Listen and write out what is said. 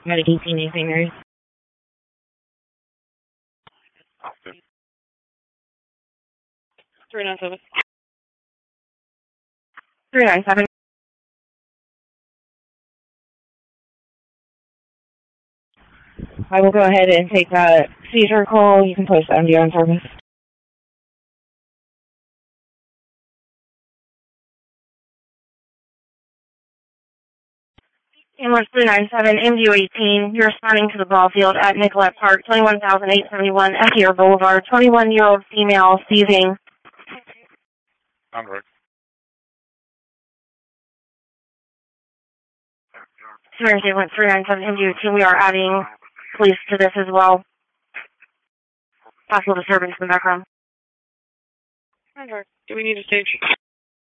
Medic 18, anything there? 397. 397. I will go ahead and take that seizure call. You can post that MD on service. Ambulance 397, MDU 18, you're responding to the ball field at Nicollet Park, 21,871 Etier Boulevard, 21-year-old female seizing. Onward. 397, MDU 18, we are adding police to this as well. Possible disturbance in the background. Onward. Do we need a stage?